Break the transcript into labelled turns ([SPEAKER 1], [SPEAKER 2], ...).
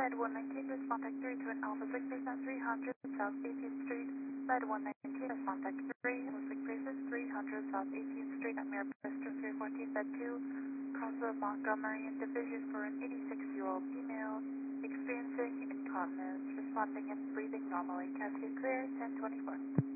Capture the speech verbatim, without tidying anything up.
[SPEAKER 1] Med one nineteen, respond tech three to an Alpha six percent three hundred South eighteenth Street. Med one nineteen, respond tech three, Alpha six percent three hundred South eighteenth Street, American three fourteen, bed two, cross of Montgomery and Division for an eighty-six-year-old female experiencing incontinence, responding and breathing normally. Cascade clear, ten twenty-four.